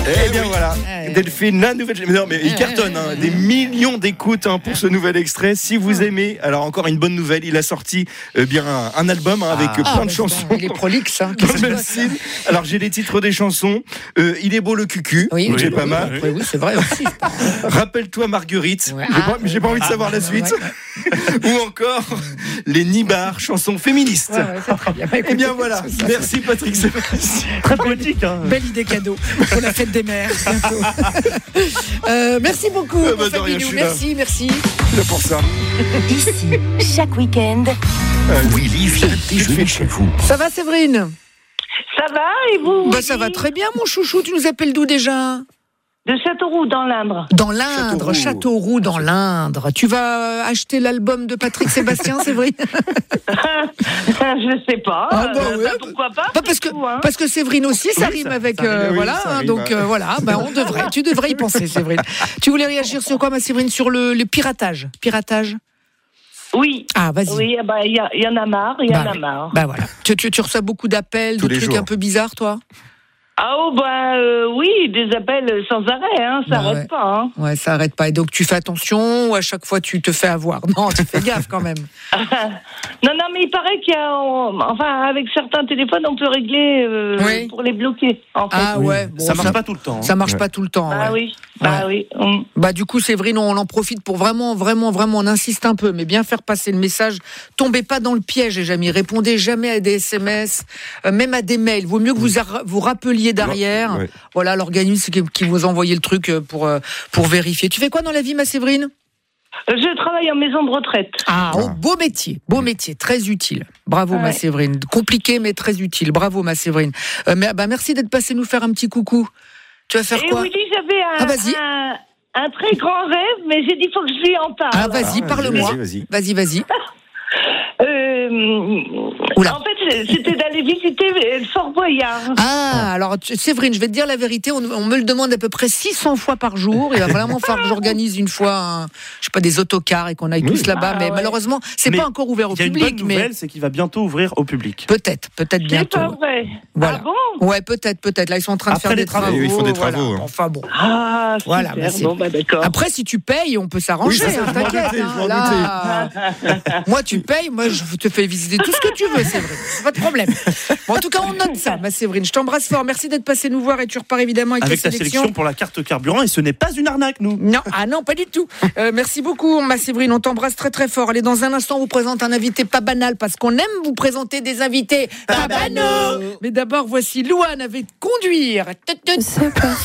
Eh bien voilà, Delphine, la nouvelle. Non mais il cartonne, des millions d'écoutes pour ce nouvel extrait. Si vous aimez, alors encore une bonne nouvelle, il a sorti bien un album avec plein de chansons. Il est prolixe. Alors j'ai les titres des chansons. Il est beau le cucu, c'est pas mal. Oui, c'est vrai aussi. Rappelle-toi Marguerite. J'ai pas envie de savoir la suite. Ou encore les Nibards, chansons féministes. Eh bien voilà. Merci Patrick Sébastien. Très poétique. Belle idée cadeau pour la fête des mères bientôt. Merci beaucoup. Merci. C'est pour ça. Ici, chaque week-end, Willy vient déjeuner chez vous. Ça va Séverine? Ça va et vous? Ça va très bien mon chouchou. Tu nous appelles d'où déjà? De Châteauroux dans l'Indre. Dans l'Indre, Châteauroux dans l'Indre. Tu vas acheter l'album de Patrick Sébastien, Séverine? Je sais pas. Pourquoi pas? Parce que Séverine aussi, ça rime avec tu devrais y penser, Séverine. Tu voulais réagir sur quoi, ma Séverine? Sur le piratage. Oui. Ah, vas-y. Oui, il y en a marre, Bah voilà. Tu reçois beaucoup d'appels, de trucs un peu bizarres, toi? Oui, des appels sans arrêt, ça n'arrête pas. Ouais, ça arrête pas. Et donc tu fais attention ou à chaque fois tu te fais avoir? Non, tu fais gaffe quand même. Non, mais il paraît qu'il y a, avec certains téléphones, on peut régler pour les bloquer. En fait. Ah ouais. Bon, ça marche pas tout le temps. Ça marche pas tout le temps. Oui. Du coup, Séverine, on en profite pour vraiment, on insiste un peu, mais bien faire passer le message. Tombez pas dans le piège, les amis. Répondez jamais à des SMS, même à des mails. Vaut mieux que vous rappeliez derrière. Voilà, l'organisme qui vous envoyait le truc pour vérifier. Tu fais quoi dans la vie, ma Séverine? Je travaille en maison de retraite. Beau métier, très utile. Bravo, ma Séverine. Compliqué, mais très utile. Bravo, ma Séverine. Merci d'être passée nous faire un petit coucou. Tu vas faire quoi? Oui, j'avais un très grand rêve, mais j'ai dit faut que je lui en parle. Vas-y, parle-moi. Vas-y. En fait, c'était d'aller visiter le Fort Boyard. Alors Séverine, je vais te dire la vérité, on me le demande à peu près 600 fois par jour. Il va vraiment falloir que j'organise une fois, des autocars et qu'on aille tous là-bas. Mais malheureusement, c'est pas encore ouvert au public. Il y a une bonne nouvelle, c'est qu'il va bientôt ouvrir au public. Peut-être bientôt. C'est pas vrai. Voilà. Ah bon? Ouais, peut-être. Là, ils sont en train de faire des travaux. Ils font des travaux. Voilà. Enfin bon. Ah, super. Voilà, d'accord. Après, si tu payes, on peut s'arranger. T'inquiète. Moi, tu payes. Moi, je te fais visiter tout ce que tu veux, Séverine. C'est pas de problème. Bon, en tout cas, on note ça, ma Séverine. Je t'embrasse fort. Merci d'être passé nous voir et tu repars évidemment avec ta sélection pour la carte carburant. Et ce n'est pas une arnaque, nous. Non, pas du tout. Merci beaucoup, ma Séverine. On t'embrasse très très fort. Allez, dans un instant, on vous présente un invité pas banal parce qu'on aime vous présenter des invités pas banaux. Mais d'abord, voici Louane avec Conduire. C'est pas